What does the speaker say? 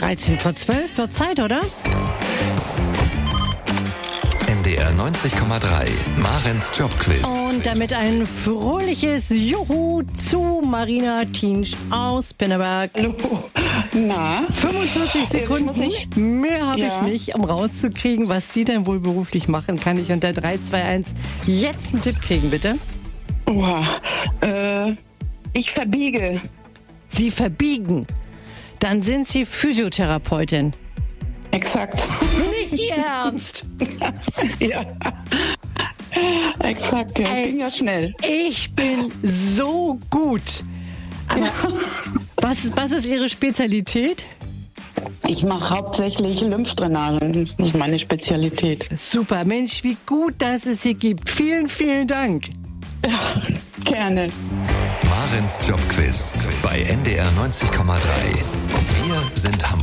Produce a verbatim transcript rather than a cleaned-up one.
dreizehn vor zwölf, wird Zeit, oder? N D R neunzig Komma drei, Marens Jobquiz. Und damit ein fröhliches Juhu zu Marina Tinsch aus Pinneberg. Hallo. Na? fünfundvierzig Sekunden. Mehr habe Ja. ich nicht, um rauszukriegen, was Sie denn wohl beruflich machen. Kann ich unter drei zwei eins jetzt einen Tipp kriegen, bitte? Oha. Äh, ich verbiege. Sie verbiegen. Dann sind Sie Physiotherapeutin. Exakt. Nicht Ihr Ernst? Ja. Exakt, ja. Es Ey. ging ja schnell. Ich bin so gut. Aber was, was ist Ihre Spezialität? Ich mache hauptsächlich Lymphdrainagen. Das ist meine Spezialität. Super, Mensch, wie gut, dass es Sie gibt. Vielen, vielen Dank. Ja, gerne. Marens Jobquiz bei N D R neunzig Komma drei. Wir sind Hamburg.